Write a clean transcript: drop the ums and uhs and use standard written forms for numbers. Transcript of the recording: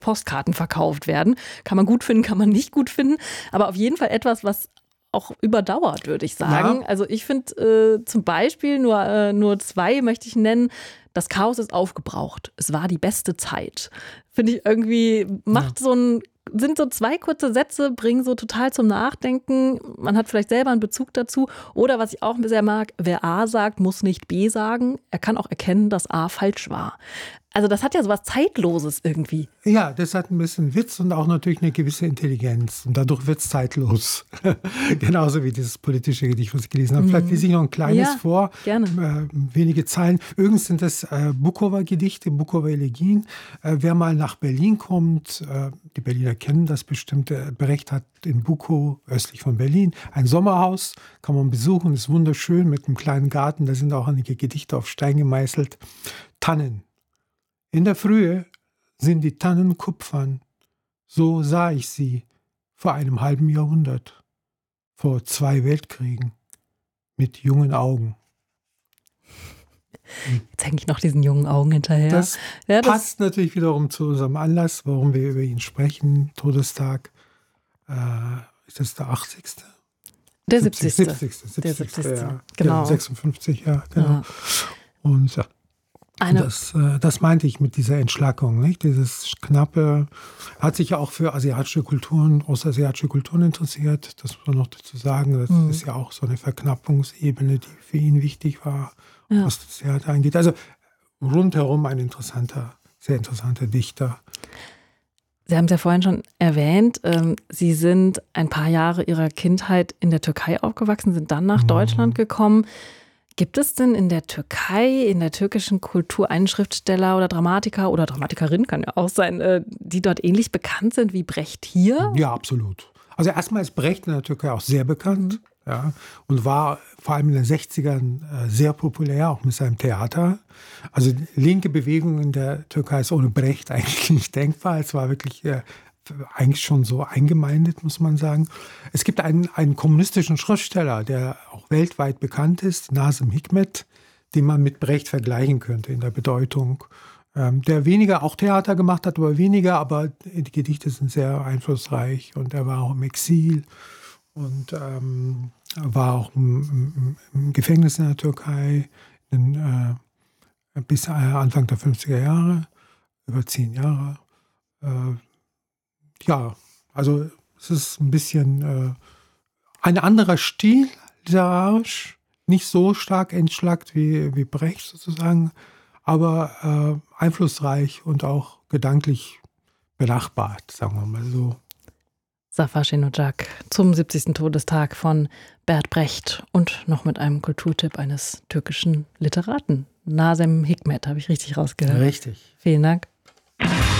Postkarten verkauft werden. Kann man gut finden, kann man nicht gut finden. Aber auf jeden Fall etwas, was auch überdauert, würde ich sagen. Ja. Also ich finde zum Beispiel nur 2 möchte ich nennen. Das Chaos ist aufgebraucht. Es war die beste Zeit. Finde ich irgendwie, sind so 2 kurze Sätze, bringen so total zum Nachdenken. Man hat vielleicht selber einen Bezug dazu. Oder was ich auch sehr mag, wer A sagt, muss nicht B sagen. Er kann auch erkennen, dass A falsch war. Also das hat ja so was Zeitloses irgendwie. Ja, das hat ein bisschen Witz und auch natürlich eine gewisse Intelligenz. Und dadurch wird es zeitlos. Genauso wie dieses politische Gedicht, was ich gelesen habe. Vielleicht lese ich noch ein kleines vor. Gerne. Wenige Zeilen. Übrigens sind das Bukower-Gedichte, Bukower-Elegien. Wer mal nach Berlin kommt, die Berliner kennen das bestimmt. Brecht hat in Bukow, östlich von Berlin, ein Sommerhaus. Kann man besuchen, ist wunderschön mit einem kleinen Garten. Da sind auch einige Gedichte auf Stein gemeißelt. Tannen. In der Frühe sind die Tannen kupfern, so sah ich sie vor einem halben Jahrhundert, vor 2 Weltkriegen, mit jungen Augen. Jetzt hänge ich noch diesen jungen Augen hinterher. Das passt natürlich wiederum zu unserem Anlass, warum wir über ihn sprechen. Todestag, ist das der 80.? Der 70. 70. Der 70. Ja, genau. 56, ja, genau. Ja. Und das meinte ich mit dieser Entschlackung, nicht? Dieses Knappe, hat sich ja auch für ostasiatische Kulturen interessiert. Das muss man noch dazu sagen. Das ist ja auch so eine Verknappungsebene, die für ihn wichtig war, was das Theater angeht. Also rundherum ein sehr interessanter Dichter. Sie haben es ja vorhin schon erwähnt, Sie sind ein paar Jahre Ihrer Kindheit in der Türkei aufgewachsen, sind dann nach Deutschland gekommen. Gibt es denn in der Türkei, in der türkischen Kultur einen Schriftsteller oder Dramatiker oder Dramatikerin, kann ja auch sein, die dort ähnlich bekannt sind wie Brecht hier? Ja, absolut. Also erstmal ist Brecht in der Türkei auch sehr bekannt, ja, und war vor allem in den 60ern sehr populär, auch mit seinem Theater. Also linke Bewegung in der Türkei ist ohne Brecht eigentlich nicht denkbar. Es war wirklich eigentlich schon so eingemeindet, muss man sagen. Es gibt einen kommunistischen Schriftsteller, der auch weltweit bekannt ist, Nazım Hikmet, den man mit Brecht vergleichen könnte in der Bedeutung. Der weniger auch Theater gemacht hat, aber die Gedichte sind sehr einflussreich. Und er war auch im Exil und war auch im Gefängnis in der Türkei bis Anfang der 50er Jahre, über 10 Jahre. Ja, also es ist ein bisschen ein anderer Stil literarisch, nicht so stark entschlackt wie Brecht sozusagen, aber einflussreich und auch gedanklich benachbart, sagen wir mal so. Zafer Şenocak zum 70. Todestag von Bert Brecht und noch mit einem Kulturtipp eines türkischen Literaten. Nazım Hikmet, habe ich richtig rausgehört. Richtig. Vielen Dank.